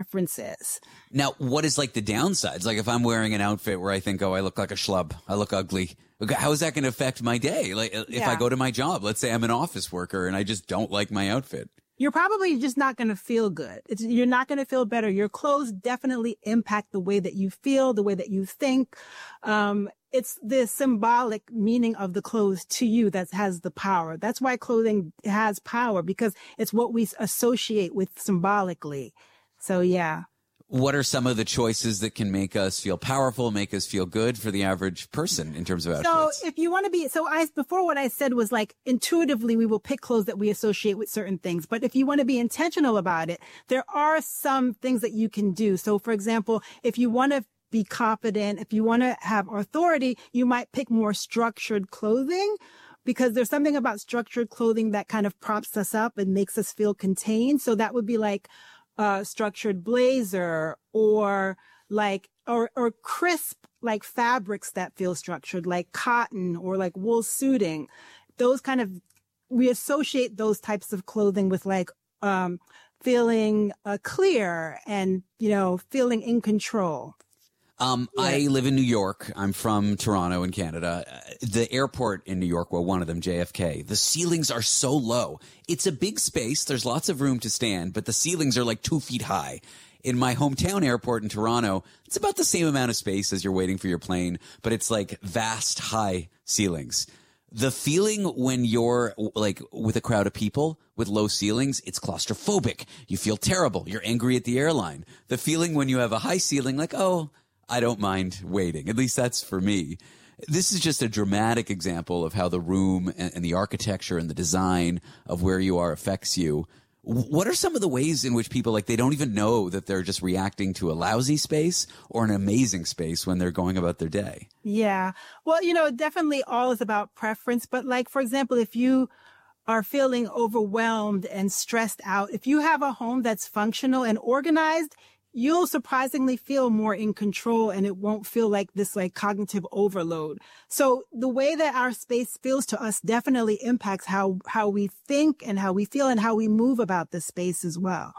preferences. Now, what is like the downsides? Like if I'm wearing an outfit where I think, oh, I look like a schlub, I look ugly. How is that going to affect my day? Like if I go to my job, let's say I'm an office worker and I just don't like my outfit. You're probably just not going to feel good. You're not going to feel better. Your clothes definitely impact the way that you feel, the way that you think. It's the symbolic meaning of the clothes to you that has the power. That's why clothing has power, because it's what we associate with symbolically. So, yeah. What are some of the choices that can make us feel powerful, make us feel good for the average person in terms of outfits? So if you want to be, before what I said was like intuitively we will pick clothes that we associate with certain things. But if you want to be intentional about it, there are some things that you can do. So for example, if you want to be confident, if you want to have authority, you might pick more structured clothing, because there's something about structured clothing that kind of props us up and makes us feel contained. So that would be like structured blazer or crisp, like fabrics that feel structured, like cotton or like wool suiting. Those kind of, we associate those types of clothing with like, feeling clear and, feeling in control. I live in New York. I'm from Toronto in Canada. The airport in New York, well, one of them, JFK, the ceilings are so low. It's a big space. There's lots of room to stand, but the ceilings are like 2 feet high. In my hometown airport in Toronto, it's about the same amount of space as you're waiting for your plane, but it's like vast high ceilings. The feeling when you're like with a crowd of people with low ceilings, it's claustrophobic. You feel terrible. You're angry at the airline. The feeling when you have a high ceiling, like, oh, I don't mind waiting. At least that's for me. This is just a dramatic example of how the room and the architecture and the design of where you are affects you. What are some of the ways in which people, like, they don't even know that they're just reacting to a lousy space or an amazing space when they're going about their day? Yeah. Well, definitely all is about preference. But like, for example, if you are feeling overwhelmed and stressed out, if you have a home that's functional and organized, you'll surprisingly feel more in control, and it won't feel like this like cognitive overload. So the way that our space feels to us definitely impacts how we think and how we feel and how we move about the space as well.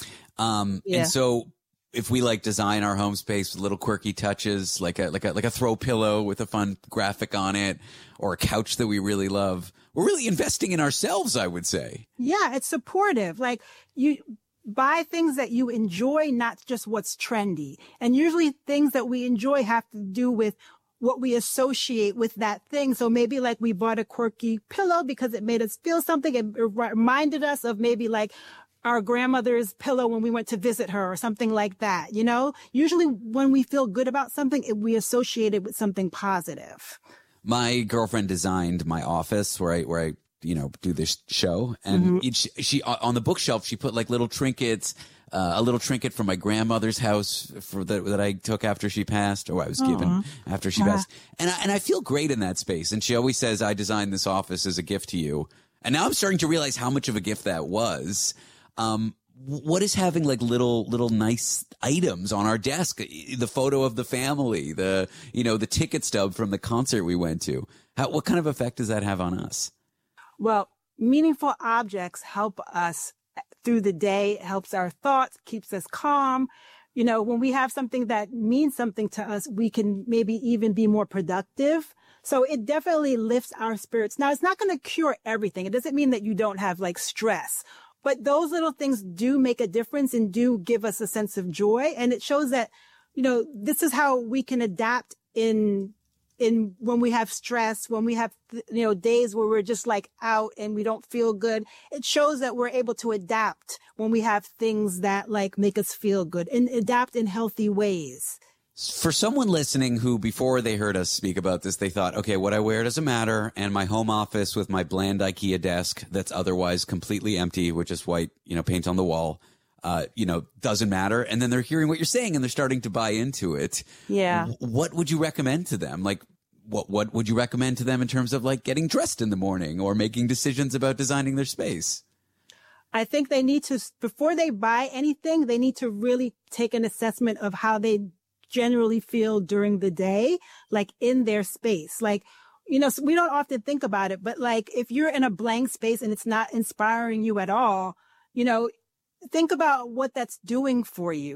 And so if we like design our home space with little quirky touches, like a throw pillow with a fun graphic on it, or a couch that we really love, we're really investing in ourselves, I would say. Yeah, it's supportive. Like you buy things that you enjoy, not just what's trendy. And usually things that we enjoy have to do with what we associate with that thing. So maybe like we bought a quirky pillow because it made us feel something. It reminded us of maybe like our grandmother's pillow when we went to visit her or something like that. Usually when we feel good about something, we associate it with something positive. My girlfriend designed my office where I do this show, and she on the bookshelf, she put like little trinkets, a little trinket from my grandmother's house that I took after she passed, or I was given after she passed. And I feel great in that space. And she always says, I designed this office as a gift to you. And now I'm starting to realize how much of a gift that was. What is having like little nice items on our desk? The photo of the family, the ticket stub from the concert we went to. What kind of effect does that have on us? Well, meaningful objects help us through the day, helps our thoughts, keeps us calm. When we have something that means something to us, we can maybe even be more productive. So it definitely lifts our spirits. Now, it's not going to cure everything. It doesn't mean that you don't have like stress, but those little things do make a difference and do give us a sense of joy. And it shows that, this is how we can adapt in when we have stress, when we have, days where we're just like out and we don't feel good. It shows that we're able to adapt when we have things that like make us feel good and adapt in healthy ways. For someone listening who, before they heard us speak about this, they thought, okay, what I wear doesn't matter, and my home office with my bland IKEA desk that's otherwise completely empty with just white, paint on the wall, doesn't matter. And then they're hearing what you're saying and they're starting to buy into it. Yeah. What would you recommend to them? Like, what would you recommend to them in terms of like getting dressed in the morning or making decisions about designing their space? I think they need to, before they buy anything, they need to really take an assessment of how they generally feel during the day, like in their space. Like, so we don't often think about it, but like if you're in a blank space and it's not inspiring you at all, think about what that's doing for you.